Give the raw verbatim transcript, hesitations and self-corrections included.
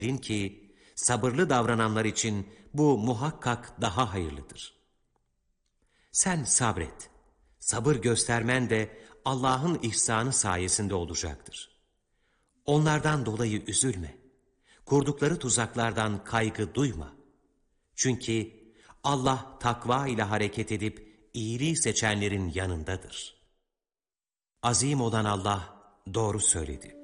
Bilin ki sabırlı davrananlar için bu muhakkak daha hayırlıdır. Sen sabret. Sabır göstermen de Allah'ın ihsanı sayesinde olacaktır. Onlardan dolayı üzülme. Kurdukları tuzaklardan kaygı duyma. Çünkü Allah takva ile hareket edip iyiliği seçenlerin yanındadır. Azim olan Allah doğru söyledi.